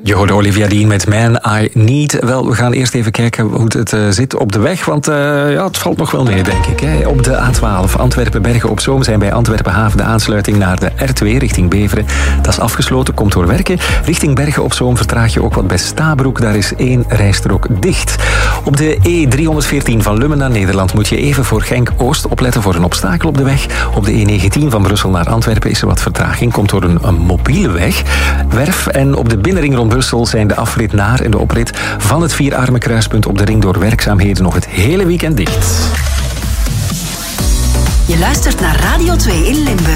Je hoorde Olivia Dean met Man I Need. Wel, we gaan eerst even kijken hoe het zit op de weg. Want het valt nog wel mee, denk ik. Hè. Op de A12 Antwerpen-Bergen-op-Zoom zijn bij Antwerpen-Haven de aansluiting naar de R2 richting Beveren. Dat is afgesloten, komt door werken. Richting Bergen-op-Zoom vertraag je ook wat bij Stabroek. Daar is 1 rijstrook dicht. Op de E314 van Lummen naar Nederland moet je even voor Genk-Oost opletten voor een obstakel op de weg. Op de E19 van Brussel naar Antwerpen is er wat vertraging. Komt door een mobiele weg. Werf en op de binnenring rond Brussel zijn de afrit naar en de oprit van het Vierarmen kruispunt op de ring door werkzaamheden nog het hele weekend dicht. Je luistert naar Radio 2 in Limburg.